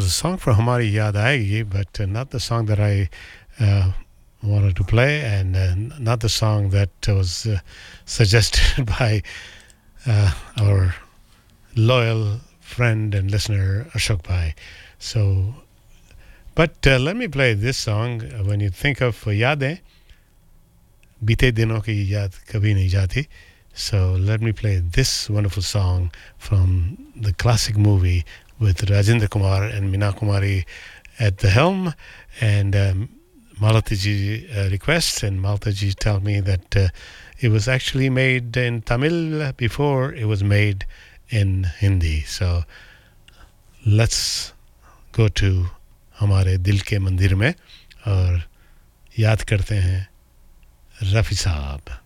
was a song from Hamari Yaad Aayegi, but not the song that I wanted to play, and not the song that was suggested by our loyal friend and listener Ashok Bhai. So, but let me play this song. When you think of यादें, बीते दिनों की याद कभी नहीं जाती. So let me play this wonderful song from the classic movie with Rajendra Kumar and Meena Kumari at the helm, and Malati ji requests, and Malati ji tell me that it was actually made in Tamil before it was made in Hindi. So let's go to हमारे दिल के मंदिर में और याद करते हैं रफ़ी साहब.